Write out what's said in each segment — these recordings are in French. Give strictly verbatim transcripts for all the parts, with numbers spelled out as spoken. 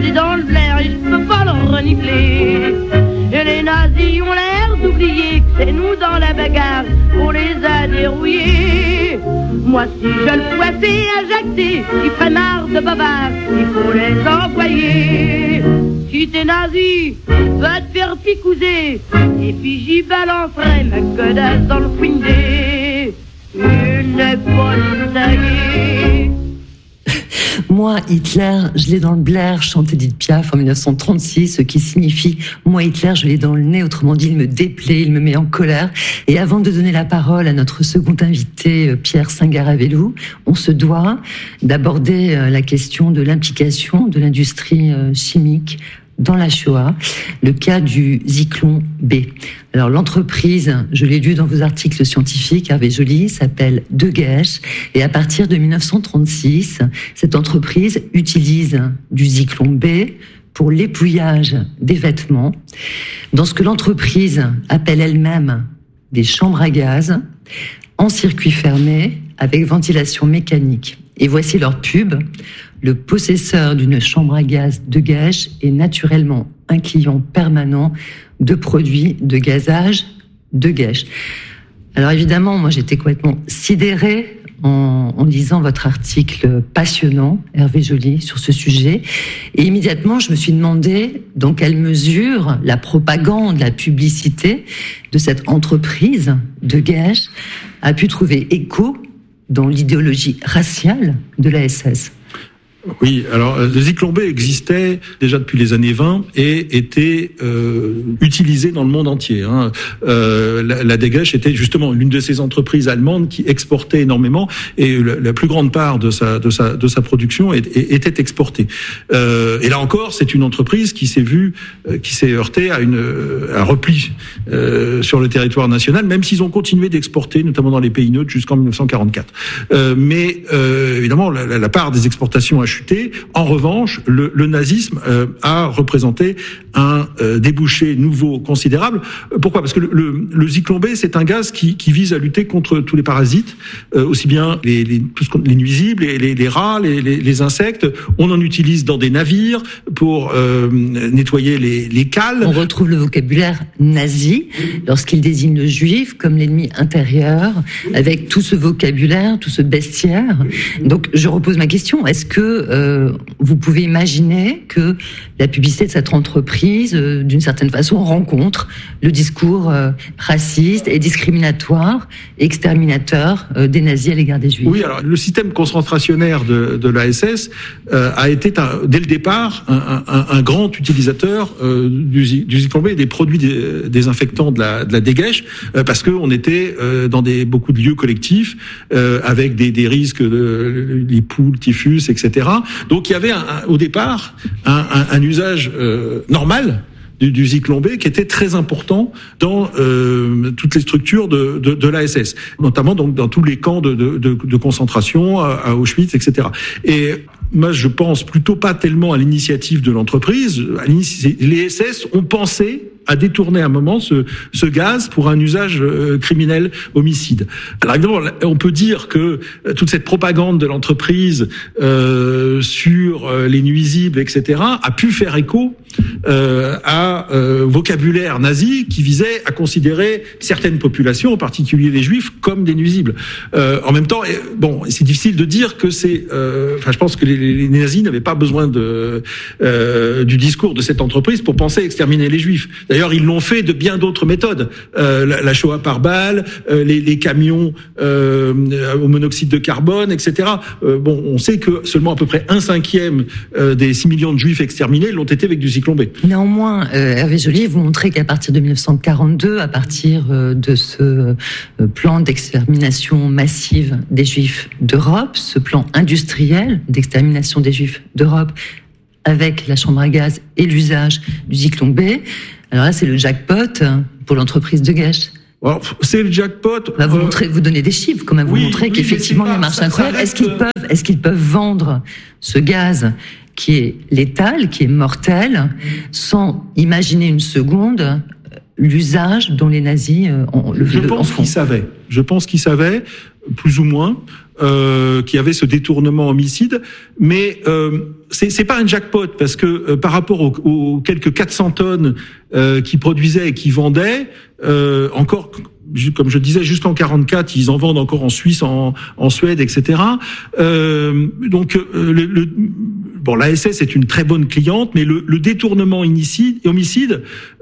je l'ai dans le blaire et je peux pas le renifler. Et les nazis ont l'air d'oublier que c'est nous dans la bagarre, on les a dérouillés. Moi si je le poissais à jacter, ils prennent marre de bavards, il faut les envoyer. Si t'es nazi, va te faire picouser, et puis j'y balancerai ma godasse dans le fouindé. Une bonne taillée. Moi, Hitler, je l'ai dans le blaire, chante Edith Piaf en dix-neuf cent trente-six, ce qui signifie « Moi, Hitler, je l'ai dans le nez », autrement dit, il me déplaît, il me met en colère. Et avant de donner la parole à notre second invité, Pierre Singaravelou, on se doit d'aborder la question de l'implication de l'industrie chimique dans la Shoah, le cas du Zyklon B. Alors l'entreprise, je l'ai lu dans vos articles scientifiques, Hervé Joly, s'appelle Degesch, et à partir de dix-neuf cent trente-six, cette entreprise utilise du Zyklon B pour l'épouillage des vêtements, dans ce que l'entreprise appelle elle-même des chambres à gaz, en circuit fermé, avec ventilation mécanique. Et voici leur pub. Le possesseur d'une chambre à gaz Degesch est naturellement un client permanent de produits de gazage Degesch. Alors évidemment, moi j'étais complètement sidérée en, en lisant votre article passionnant, Hervé Joly, sur ce sujet. Et immédiatement, je me suis demandé dans quelle mesure la propagande, la publicité de cette entreprise Degesch a pu trouver écho dans l'idéologie raciale de l'A S S. Oui, alors le Zyklon B existait déjà depuis les années vingt et était euh, utilisé dans le monde entier. Hein. Euh, la, la Degesch était justement l'une de ces entreprises allemandes qui exportait énormément et la, la plus grande part de sa de sa de sa production est, est, était exportée. Euh, et là encore, c'est une entreprise qui s'est vue, euh, qui s'est heurtée à une à un repli euh, sur le territoire national, même s'ils ont continué d'exporter, notamment dans les pays neutres, jusqu'en dix-neuf cent quarante-quatre. Euh, mais euh, évidemment, la, la part des exportations a chuté. En revanche, le, le nazisme euh, a représenté un euh, débouché nouveau considérable. Pourquoi ? Parce que le, le, le Zyklon B, c'est un gaz qui, qui vise à lutter contre tous les parasites, euh, aussi bien les, les, tout ce qu'on, les nuisibles, les, les, les rats, les, les, les insectes. On en utilise dans des navires pour euh, nettoyer les, les cales. On retrouve le vocabulaire nazi lorsqu'il désigne le juif comme l'ennemi intérieur, avec tout ce vocabulaire, tout ce bestiaire. Donc, je repose ma question. Est-ce que Euh, vous pouvez imaginer que la publicité de cette entreprise, euh, d'une certaine façon, rencontre le discours euh, raciste et discriminatoire, exterminateur euh, des nazis à l'égard des juifs. Oui, alors le système concentrationnaire de, de l'A S S euh, a été un, dès le départ un, un, un grand utilisateur euh, du, du Zyklon B et des produits des, désinfectants de la, de la Degesch, euh, parce qu'on était euh, dans des, beaucoup de lieux collectifs euh, avec des, des risques de les poules, typhus, et cetera. Donc il y avait un, un, au départ un, un, un usage euh, normal du, du Zyklon B qui était très important dans euh, toutes les structures de, de, de l'A S S, notamment donc dans tous les camps de, de, de, de concentration à, à Auschwitz, et cetera. Et moi, je pense plutôt pas tellement à l'initiative de l'entreprise. Les S S ont pensé à détourner à un moment ce, ce gaz pour un usage euh, criminel, homicide. Alors évidemment, on peut dire que euh, toute cette propagande de l'entreprise euh, sur euh, les nuisibles, et cetera, a pu faire écho euh, à euh, vocabulaire nazi qui visait à considérer certaines populations, en particulier les juifs, comme des nuisibles. Euh, en même temps, et, bon, c'est difficile de dire que c'est. Euh, enfin, je pense que les, les nazis n'avaient pas besoin de euh, du discours de cette entreprise pour penser exterminer les juifs. D'ailleurs, ils l'ont fait de bien d'autres méthodes. Euh, la, la Shoah par balle, euh, les, les camions euh, au monoxyde de carbone, et cetera. Euh, bon, on sait que seulement à peu près un cinquième euh, des six millions de juifs exterminés l'ont été avec du Zyklon B. Néanmoins, euh, Hervé Joly, vous montrez qu'à partir de dix-neuf cent quarante-deux, à partir euh, de ce euh, plan d'extermination massive des Juifs d'Europe, ce plan industriel d'extermination des Juifs d'Europe, avec la chambre à gaz et l'usage du Zyklon B, alors là, c'est le jackpot pour l'entreprise Degesch. Alors, c'est le jackpot. Bah, vous, euh... montrez, vous donnez des chiffres, quand même. Vous oui, montrez oui, qu'effectivement, il y a une marche incroyable. Reste... Est-ce qu'ils peuvent, est-ce qu'ils peuvent vendre ce gaz qui est létal, qui est mortel, sans imaginer une seconde l'usage dont les nazis ont le Je pense qu'ils savaient. Je pense qu'ils savaient, plus ou moins. euh, qui avait ce détournement homicide, mais euh, c'est, c'est pas un jackpot parce que euh, par rapport aux, aux quelques quatre cents tonnes euh, qu'ils produisaient et qu'ils vendaient, euh, encore comme je disais, jusqu'en quarante-quatre, ils en vendent encore en Suisse, en, en Suède, et cetera. Euh, donc, euh, le, le, bon, l'A S S est une très bonne cliente, mais le, le détournement homicide, homicide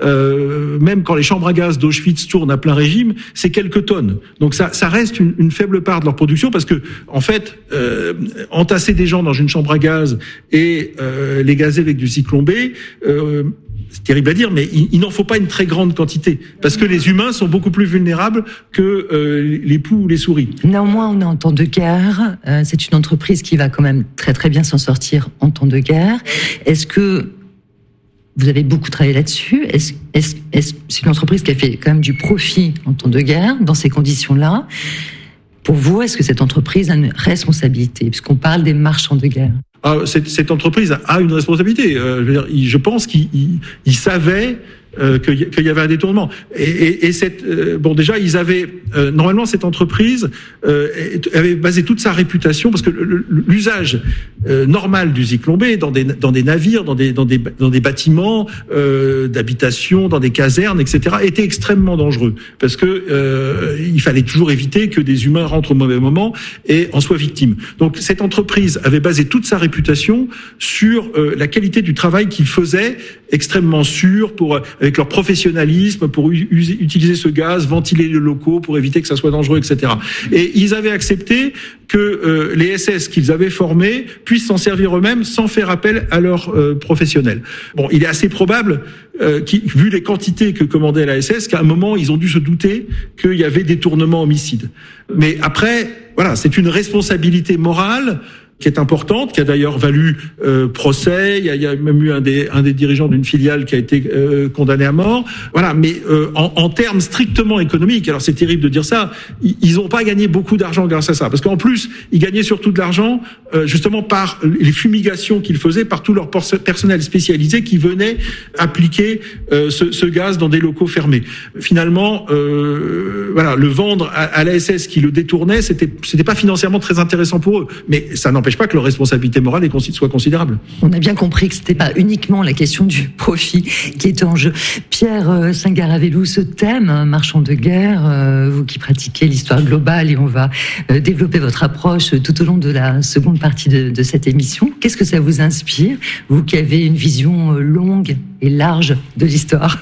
euh, même quand les chambres à gaz d'Auschwitz tournent à plein régime, c'est quelques tonnes. Donc, ça, ça reste une, une faible part de leur production, parce que, en fait, euh, entasser des gens dans une chambre à gaz et euh, les gazer avec du cyclone B, euh, c'est terrible à dire, mais il, il n'en faut pas une très grande quantité, parce que les humains sont beaucoup plus vulnérables que euh, les poux ou les souris. Néanmoins, on est en temps de guerre. Euh, c'est une entreprise qui va quand même très très bien s'en sortir en temps de guerre. Est-ce que vous avez beaucoup travaillé là-dessus? Est-ce, est-ce, est-ce c'est une entreprise qui a fait quand même du profit en temps de guerre dans ces conditions-là? Pour vous, est-ce que cette entreprise a une responsabilité, puisqu'on parle des marchands de guerre? Ah, cette, cette entreprise a une responsabilité. Euh, je veux dire, il, je pense qu'il il, il savait euh, qu'il y avait un détournement. Et, et, et cette, euh, bon, déjà, ils avaient euh, normalement cette entreprise euh, avait basé toute sa réputation, parce que l'usage euh, normal du cyclone B dans des dans des navires, dans des dans des dans des bâtiments euh, d'habitation, dans des casernes, et cetera, était extrêmement dangereux, parce que euh, il fallait toujours éviter que des humains rentrent au mauvais moment et en soient victimes. Donc, cette entreprise avait basé toute sa réputation sur euh, la qualité du travail qu'ils faisaient, extrêmement sûr, pour avec leur professionnalisme, pour u- utiliser ce gaz, ventiler les locaux, pour éviter que ça soit dangereux, et cetera. Et ils avaient accepté que euh, les S S qu'ils avaient formés puissent s'en servir eux-mêmes sans faire appel à leurs euh, professionnels. Bon, il est assez probable, euh, vu les quantités que commandait la S S, qu'à un moment, ils ont dû se douter qu'il y avait détournement homicide. Mais après, voilà, c'est une responsabilité morale qui est importante, qui a d'ailleurs valu euh, procès. Il y, a, il y a même eu un des, un des dirigeants d'une filiale qui a été euh, condamné à mort. Voilà, mais euh, en, en termes strictement économiques, alors c'est terrible de dire ça, ils n'ont pas gagné beaucoup d'argent grâce à ça, parce qu'en plus, ils gagnaient surtout de l'argent euh, justement par les fumigations qu'ils faisaient, par tout leur personnel spécialisé qui venait appliquer euh, ce, ce gaz dans des locaux fermés. Finalement, euh, voilà, le vendre à, à l'A S S qui le détournait, c'était, c'était pas financièrement très intéressant pour eux, mais ça n'empêche pas que leur responsabilité morale soit considérable. On a bien compris que c'était pas uniquement la question du profit qui était en jeu. Pierre Singaravellu, ce thème, marchand de guerre, vous qui pratiquez l'histoire globale, et on va développer votre approche tout au long de la seconde partie de, de cette émission. Qu'est-ce que ça vous inspire, vous qui avez une vision longue et large de l'histoire?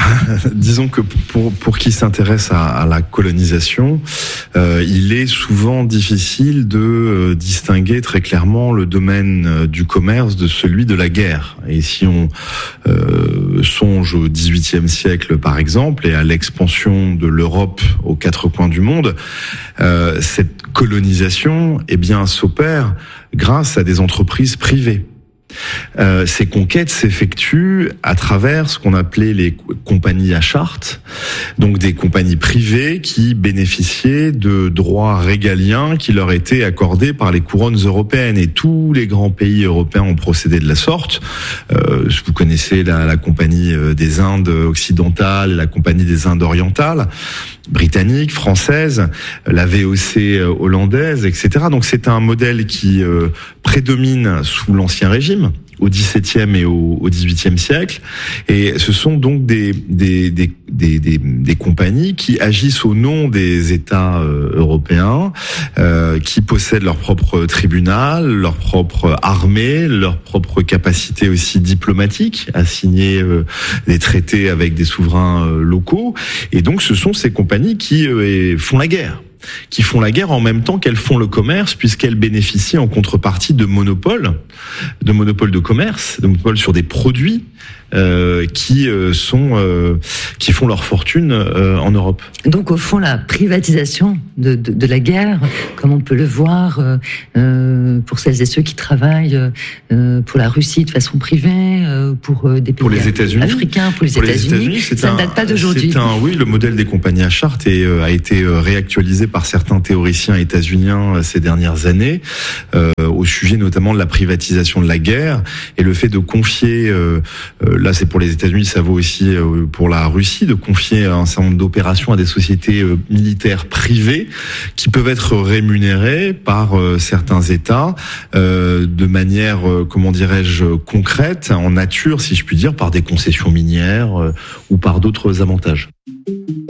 Disons que pour pour qui s'intéresse à, à la colonisation, euh, il est souvent difficile de euh, distinguer très clairement le domaine euh, du commerce de celui de la guerre. Et si on euh, songe au dix-huitième siècle par exemple et à l'expansion de l'Europe aux quatre coins du monde, euh, cette colonisation, eh bien, s'opère grâce à des entreprises privées. Euh, ces conquêtes s'effectuent à travers ce qu'on appelait les compagnies à charte, donc des compagnies privées qui bénéficiaient de droits régaliens qui leur étaient accordés par les couronnes européennes, et tous les grands pays européens ont procédé de la sorte. Euh, vous connaissez la, la compagnie des Indes occidentales et la compagnie des Indes orientales, britannique, française, la V O C hollandaise, et cetera. Donc c'est un modèle qui euh, prédomine sous l'Ancien Régime, au dix-septième et au, au dix-huitième siècle, et ce sont donc des des des des des, des compagnies qui agissent au nom des États euh, européens, euh, qui possèdent leur propre tribunal, leur propre armée, leur propre capacité aussi diplomatique à signer euh, des traités avec des souverains euh, locaux, et donc ce sont ces compagnies qui euh, font la guerre. qui font la guerre en même temps qu'elles font le commerce, puisqu'elles bénéficient en contrepartie de monopoles, de monopoles de commerce, de monopoles sur des produits euh, qui euh, sont euh, qui font leur fortune euh, en Europe. Donc au fond, la privatisation de, de, de la guerre, comme on peut le voir euh, pour celles et ceux qui travaillent euh, pour la Russie de façon privée, euh, pour des pays pour les États-Unis, africains, pour les pour États-Unis, les États-Unis ça un, ne date pas d'aujourd'hui. C'est un, oui, le modèle des compagnies à charte est, euh, a été réactualisé par par certains théoriciens états-uniens ces dernières années, euh, au sujet notamment de la privatisation de la guerre et le fait de confier, euh, euh, là c'est pour les États-Unis, ça vaut aussi euh, pour la Russie, de confier un certain nombre d'opérations à des sociétés euh, militaires privées qui peuvent être rémunérées par euh, certains États euh, de manière, euh, comment dirais-je, concrète, en nature, si je puis dire, par des concessions minières euh, ou par d'autres avantages.